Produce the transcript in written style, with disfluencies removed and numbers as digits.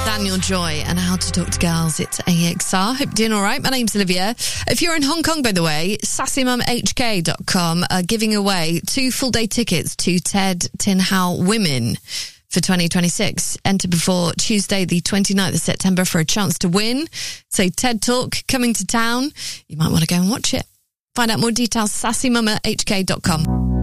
Daniel Joy and How to Talk to Girls. It's AXR. Hope you're doing all right. My name's Olivia. If you're in Hong Kong, by the way, sassymumhk.com are giving away 2 full-day tickets to Ted Tin Hau Women for 2026. Enter before Tuesday, the 29th of September for a chance to win. So TED Talk coming to town. You might want to go and watch it. Find out more details, sassymumhk.com.